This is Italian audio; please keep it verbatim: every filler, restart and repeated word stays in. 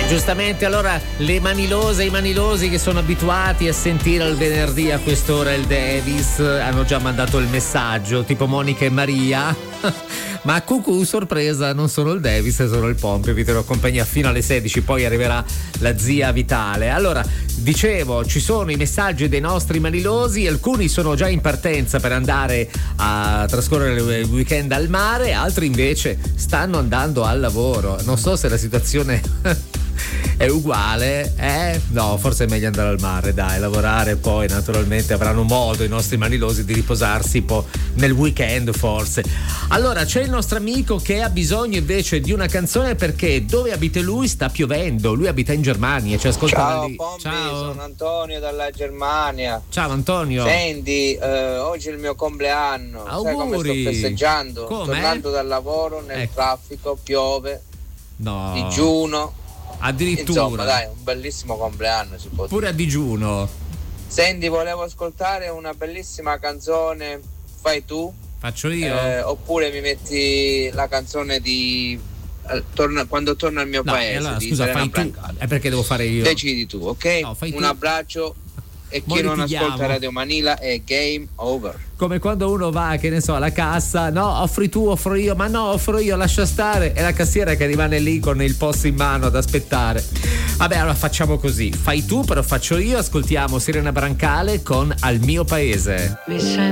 giustamente, allora le manilose e i manilosi che sono abituati a sentire al venerdì a quest'ora il Davis hanno già mandato il messaggio, tipo Monica e Maria. Ma cucù, sorpresa, non sono il Davis, sono il Pompeo, vi terrò compagnia fino alle sedici, poi arriverà la zia Vitale. Allora, dicevo, ci sono i messaggi dei nostri manilosi, alcuni sono già in partenza per andare a trascorrere il weekend al mare, altri invece stanno andando al lavoro. Non so se la situazione è uguale, eh? No, forse è meglio andare al mare, dai, lavorare, poi naturalmente avranno modo i nostri manilosi di riposarsi un po' nel weekend, forse. Allora, c'è il nostro amico che ha bisogno invece di una canzone perché dove abita lui sta piovendo, lui abita in Germania, ci ascolta. Ciao lì. Pompi, Ciao. sono Antonio dalla Germania. Ciao Antonio. Senti, eh, oggi è il mio compleanno. Auguri. Sai come sto festeggiando? Come? Tornando dal lavoro nel Ecco. traffico, piove, No. digiuno. Addirittura. Insomma, dai, un bellissimo compleanno si può dire. Pure a digiuno. Senti, volevo ascoltare una bellissima canzone, Fai tu, Faccio io? eh, oppure mi metti la canzone di eh, torna, Quando torno al mio No, paese, e allora, di scusa, Serena fai tu. Brancale. È perché devo fare io? Decidi tu, ok? No, fai un tu. abbraccio, e Mo chi non litighiamo. ascolta Radio Manila è game over. Come quando uno va, che ne so, alla cassa, no, offri tu, offro io, ma no, offro io, lascia stare, e la cassiera che rimane lì con il post in mano ad aspettare. Vabbè, allora facciamo così, fai tu, però faccio io, ascoltiamo Serena Brancale con Al mio paese.